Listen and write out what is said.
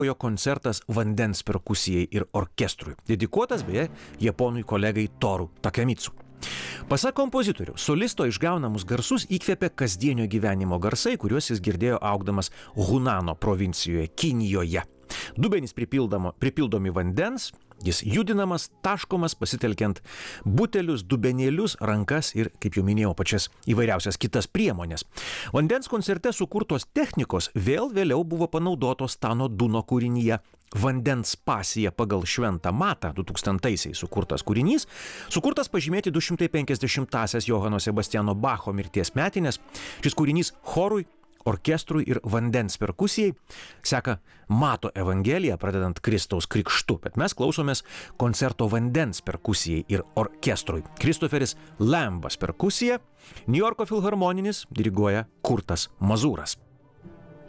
jo koncertas vandens perkusijai ir orkestrui, dedikuotas beje japonui kolegai Toru Takemitsu. Pasak kompozitorių, solisto išgaunamus garsus įkvėpė kasdienio gyvenimo garsai, kuriuos jis girdėjo augdamas Hunano provincijoje, Kinijoje. Dubenys pripildomi vandens, jis judinamas, taškomas, pasitelkiant butelius, dubenėlius, rankas ir, kaip jau minėjau, pačias įvairiausias kitas priemonės. Vandens koncerte sukurtos technikos vėliau buvo panaudotos Tano Duno kūrinyje Vandens pasija pagal Šventą Matą 2000-aisiais sukurtas kūrinys, sukurtas pažymėti 250-asias Johano Sebastiano Bacho mirties metinės. Šis kūrinys chorui, orkestrui ir vandens perkusijai seka Mato Evangelija, pradedant Kristaus krikštu, bet mes klausomės koncerto vandens perkusijai ir orkestrui. Kristoferis Lambas perkusija, Niujorko filharmoninis diriguoja Kurtas Mazūras.